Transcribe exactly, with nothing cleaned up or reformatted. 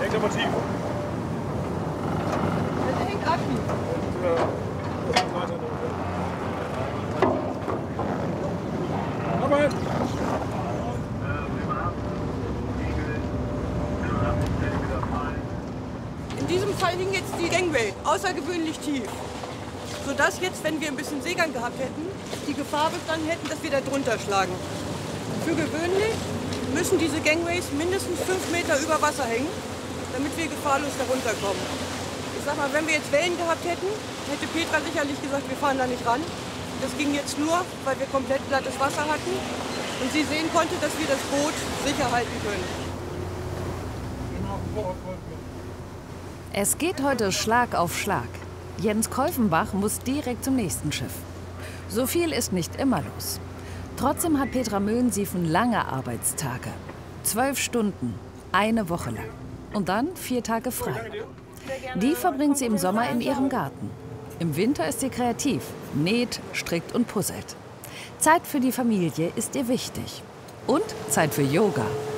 hängt aber tief. Das hängt ab. Und, äh, das geht weiter. Aber in diesem Fall hing jetzt die Gangway außergewöhnlich tief. Sodass jetzt, wenn wir ein bisschen Seegang gehabt hätten, die Gefahr bestanden hätten, dass wir da drunter schlagen. Für gewöhnlich müssen diese Gangways mindestens fünf Meter über Wasser hängen, damit wir gefahrlos da runterkommen. Ich sag mal, wenn wir jetzt Wellen gehabt hätten, hätte Petra sicherlich gesagt, wir fahren da nicht ran. Das ging jetzt nur, weil wir komplett glattes Wasser hatten und sie sehen konnte, dass wir das Boot sicher halten können. Es geht heute Schlag auf Schlag. Jens Kolfenbach muss direkt zum nächsten Schiff. So viel ist nicht immer los. Trotzdem hat Petra Möhnsiefen lange Arbeitstage. Zwölf Stunden, eine Woche lang. Und dann vier Tage frei. Die verbringt sie im Sommer in ihrem Garten. Im Winter ist sie kreativ, näht, strickt und puzzelt. Zeit für die Familie ist ihr wichtig. Und Zeit für Yoga.